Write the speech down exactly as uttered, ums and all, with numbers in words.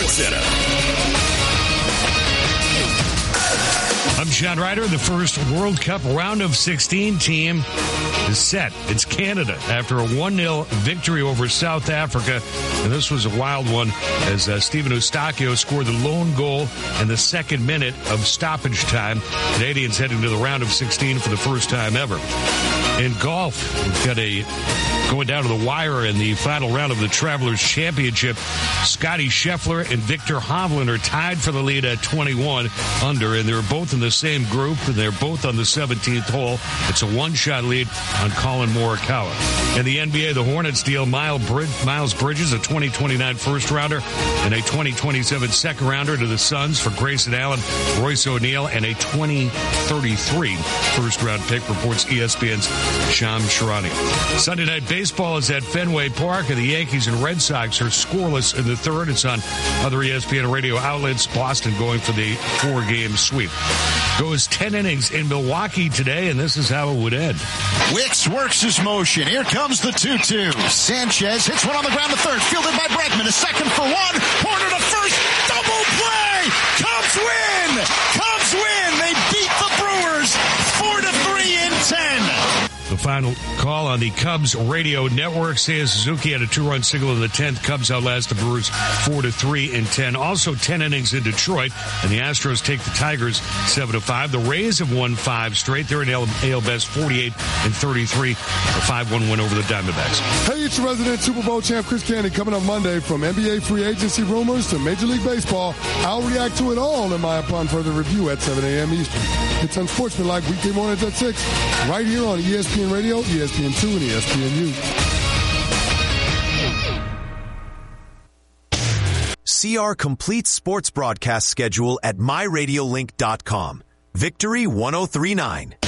Sports Center. I'm John Ryder. The first World Cup round of sixteen team is set. It's Canada after a one nil victory over South Africa. And this was a wild one as uh, Steven Eustáquio scored the lone goal in the second minute of stoppage time. Canadians heading to the round of sixteen for the first time ever. In golf, we've got a going down to the wire in the final round of the Travelers Championship. Scotty Scheffler and Victor Hovland are tied for the lead at twenty-one under, and they're both in the same group, and they're both on the seventeenth hole. It's a one-shot lead on Colin Morikawa. In the N B A, the Hornets deal Miles Bridges, a twenty twenty-nine first-rounder, and a twenty twenty-seven second-rounder to the Suns for Grayson Allen, Royce O'Neal, and a twenty thirty-three first-round pick, reports E S P N's Sham Charania. Sunday Night Baseball is at Fenway Park, and the Yankees and Red Sox are scoreless in the third. It's on other E S P N radio outlets. Boston going for the four-game sweep. Goes ten innings in Milwaukee today, and this is how it would end. Wicks works his motion. Here comes the two two. Sanchez hits one on the ground to third. Fielded by Bregman. A second for one. Horner to first. Double play. Cubs win. Cubs win. They beat the Brewers four to three in ten. The final call on the Cubs radio network. Seiya Suzuki had a two-run single in the tenth. Cubs outlast the Brewers four to three in ten. Also ten innings in Detroit, and the Astros take the Tigers seven to five. The Rays have won five straight. They're in A L Best forty-eight and thirty-three. A five one win over the Diamondbacks. Hey, it's your resident Super Bowl champ Chris Candy coming up Monday. From N B A free agency rumors to Major League Baseball, I'll react to it all in my upon further review at seven a.m. Eastern. It's Unsportsmanlike weekday mornings at six, right here on E S P N Radio, E S P N two, and E S P N U. See our complete sports broadcast schedule at my radio link dot com. Victory one oh three nine.